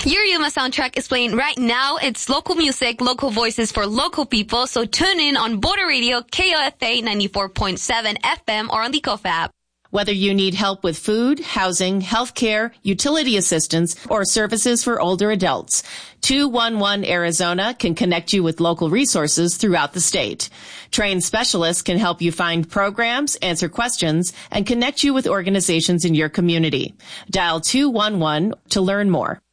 Your Yuma soundtrack is playing right now. It's local music, local voices for local people. So tune in on Border Radio, KOFA 94.7 FM or on the KOFA app. Whether you need help with food, housing, healthcare, utility assistance, or services for older adults, 211 Arizona can connect you with local resources throughout the state. Trained specialists can help you find programs, answer questions, and connect you with organizations in your community. Dial 211 to learn more.